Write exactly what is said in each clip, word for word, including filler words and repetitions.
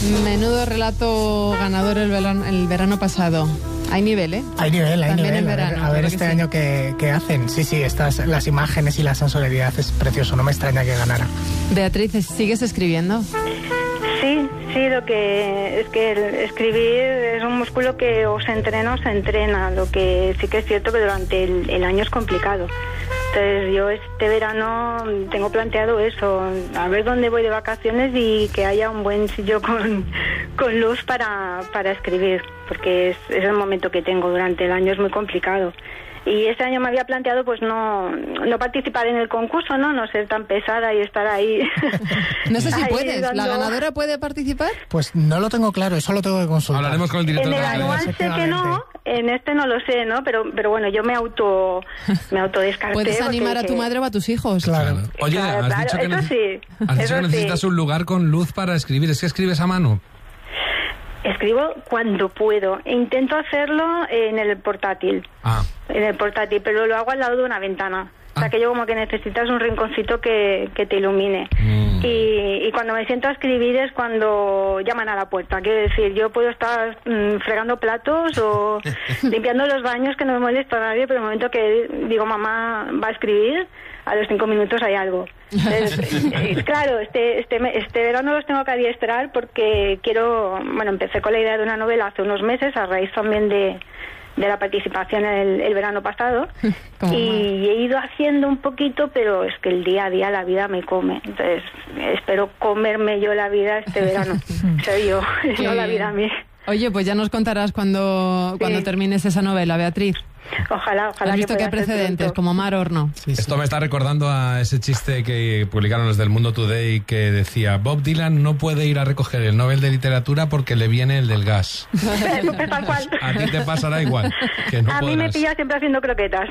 Menudo relato ganador el verano, el verano pasado. Hay nivel, ¿eh? Hay nivel, hay También nivel. en verano, a ver, a ver claro este que sí. año qué, qué hacen. Sí, sí, estas, las imágenes y la sensorialidad es precioso. No me extraña que ganara. Beatriz, ¿sigues escribiendo? Sí, sí, lo que es que el escribir es un músculo que o se entrena o se entrena. Lo que sí que es cierto que durante el, el año es complicado. Entonces yo este verano tengo planteado eso, a ver dónde voy de vacaciones y que haya un buen sitio con, con luz para, para escribir, porque es, es el momento que tengo durante el año, es muy complicado. Y este año me había planteado pues no no participar en el concurso, no no ser tan pesada y estar ahí. No sé si ahí puedes. dando... ¿La ganadora puede participar? Pues no lo tengo claro, eso lo tengo que consultar. Hablaremos con el director En de el la anual academia. sé que no, en este no lo sé, ¿no? Pero pero bueno, yo me auto me autodescarté. ¿Puedes porque animar a tu dije, madre o a tus hijos? Claro. Oye, Claro, has claro, dicho que, eso neces- sí, has dicho eso que necesitas sí. un lugar con luz para escribir. ¿Es que escribes a mano? Escribo cuando puedo. Intento hacerlo en el portátil. Ah. En el portátil, pero lo hago al lado de una ventana. O sea, Ah. que yo como que necesitas un rinconcito que, que te ilumine. Mm. Y, y cuando me siento a escribir es cuando llaman a la puerta. Quiero decir, yo puedo estar mm, fregando platos o limpiando los baños, que no me molesta a nadie, pero en el momento que digo mamá va a escribir, a los cinco minutos hay algo. Entonces, eh, claro, este, este, este verano los tengo que adiestrar porque quiero... Bueno, empecé con la idea de una novela hace unos meses, a raíz también de... de la participación el, el verano pasado Como y mal. he ido haciendo un poquito, pero es que el día a día la vida me come, entonces espero comerme yo la vida este verano. Soy yo, Qué no la bien. vida a mí. Oye, pues ya nos contarás cuando, Sí. cuando termines esa novela, Beatriz. Ojalá, ojalá. ¿Has visto que qué pueda ser precedentes? pronto. Como Mar Horno. Sí, sí. Esto me está recordando a ese chiste que publicaron los del Mundo Today que decía: Bob Dylan no puede ir a recoger el Nobel de Literatura porque le viene el del gas. Súper tal cual. A ti te pasará igual. Que no a mí me podrás. pilla siempre haciendo croquetas.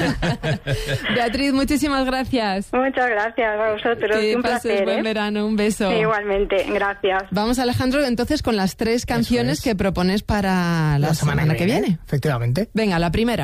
Beatriz, muchísimas gracias. Muchas gracias a vosotros. Que un pases placer. buen ¿eh? verano. Un beso. Sí, igualmente, gracias. Vamos, Alejandro, entonces con las tres canciones es. que propones para la, semana, que viene. Efectivamente. Venga, la primera.